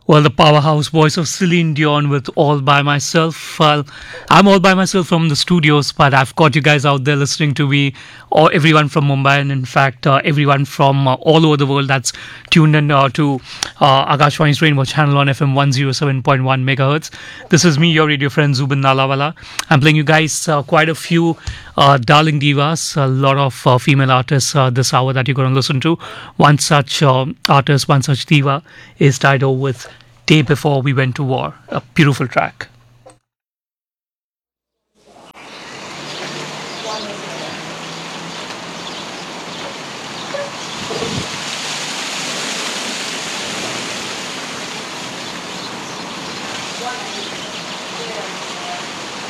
Well, the powerhouse voice of Celine Dion with All By Myself. Well, I'm all by myself from the studios, but I've got you guys out there listening to me, or everyone from Mumbai, and in fact, everyone from all over the world that's tuned in to Akashwani's Rainbow Channel on FM 107.1 megahertz. This is me, your radio friend Zubin Nalawala. I'm playing you guys quite a few darling divas, a lot of female artists this hour that you're going to listen to. One such artist, one such diva is Dido with Day Before We Went to War. A beautiful track.